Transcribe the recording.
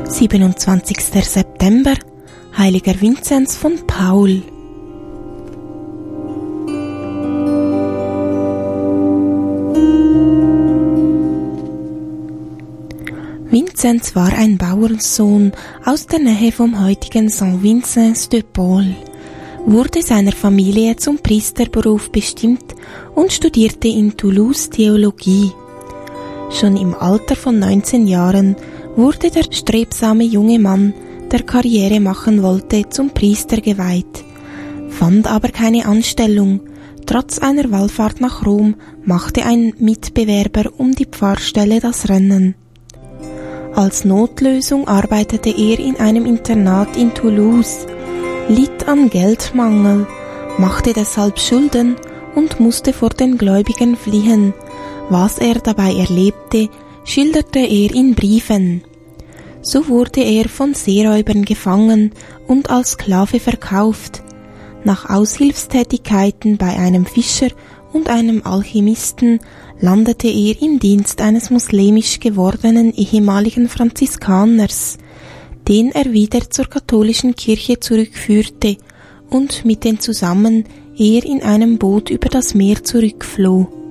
27. September, Heiliger Vinzenz von Paul. Vinzenz war ein Bauernsohn aus der Nähe vom heutigen Saint-Vincent-de-Paul, wurde seiner Familie zum Priesterberuf bestimmt und studierte in Toulouse Theologie. Schon im Alter von 19 Jahren wurde der strebsame junge Mann, der Karriere machen wollte, zum Priester geweiht, fand aber keine Anstellung. Trotz einer Wallfahrt nach Rom machte ein Mitbewerber um die Pfarrstelle das Rennen. Als Notlösung arbeitete er in einem Internat in Toulouse, litt an Geldmangel, machte deshalb Schulden und musste vor den Gläubigen fliehen. Was er dabei erlebte, schilderte er in Briefen. So wurde er von Seeräubern gefangen und als Sklave verkauft. Nach Aushilfstätigkeiten bei einem Fischer und einem Alchemisten landete er im Dienst eines muslimisch gewordenen ehemaligen Franziskaners, den er wieder zur katholischen Kirche zurückführte und mit den zusammen er in einem Boot über das Meer zurückfloh.